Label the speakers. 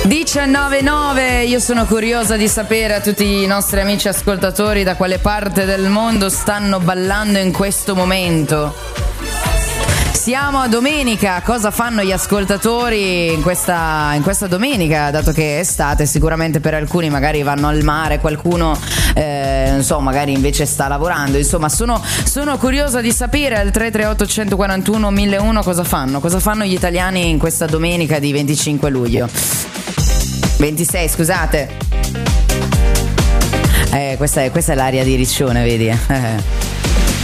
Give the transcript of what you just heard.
Speaker 1: 19.09, io sono curiosa di sapere a tutti i nostri amici ascoltatori da quale parte del mondo stanno ballando in questo momento. Siamo a domenica, cosa fanno gli ascoltatori in questa domenica, dato che è estate? Sicuramente per alcuni magari vanno al mare, qualcuno non so, magari invece sta lavorando. Insomma, sono curiosa di sapere al 338 141 1001 cosa fanno gli italiani in questa domenica di 25 luglio 26, scusate. Questa è l'aria di Riccione, vedi?